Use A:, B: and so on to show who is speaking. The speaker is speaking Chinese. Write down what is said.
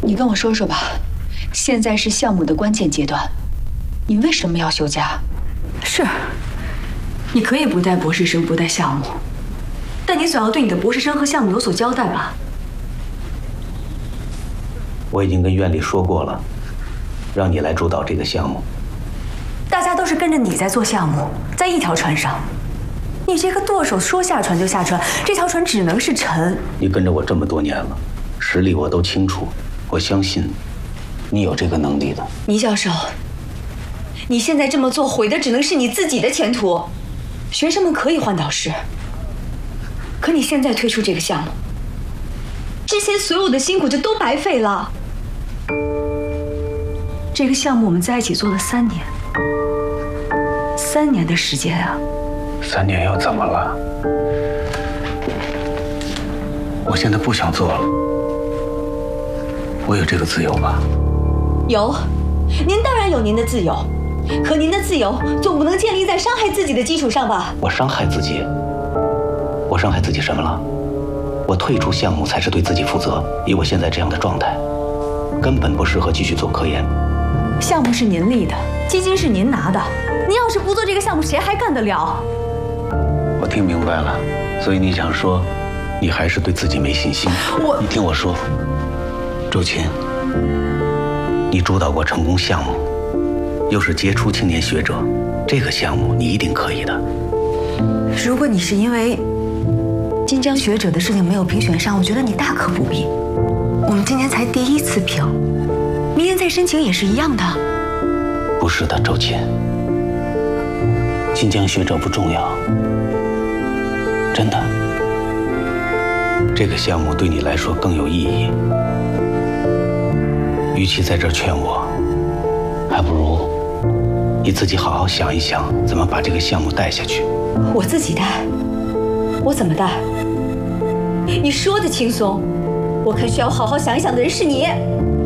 A: 你跟我说说吧，现在是项目的关键阶段，你为什么要休假？
B: 是，你可以不带博士生，不带项目，但你总要对你的博士生和项目有所交代吧？
C: 我已经跟院里说过了，让你来主导这个项目。
B: 大家都是跟着你在做项目，在一条船上。你这个舵手说下船就下船，这条船只能是沉。
C: 你跟着我这么多年了，实力我都清楚，我相信你有这个能力的。
B: 倪教授，你现在这么做，毁的只能是你自己的前途。学生们可以换导师，可你现在推出这个项目，之前所有的辛苦就都白费了。这个项目我们在一起做了3年，3年的时间啊。
C: 3年又怎么了？我现在不想做了，我有这个自由吧？
B: 有，您当然有您的自由，可您的自由总不能建立在伤害自己的基础上吧？
C: 我伤害自己？我伤害自己什么了？我退出项目才是对自己负责。以我现在这样的状态，根本不适合继续做科研。
B: 项目是您立的，基金是您拿的，您要是不做这个项目，谁还干得了？
C: 我听明白了，所以你想说，你还是对自己没信心。你听我说，周琴，你主导过成功项目，又是杰出青年学者，这个项目你一定可以的。
B: 如果你是因为金江学者的事情没有评选上，我觉得你大可不必。我们今年才第1次评，明年再申请也是一样的。
C: 不是的，周琴，金江学者不重要，真的。这个项目对你来说更有意义。与其在这儿劝我，还不如你自己好好想一想，怎么把这个项目带下去。
B: 我自己带？我怎么带？你说的轻松，我看需要好好想一想的人是你。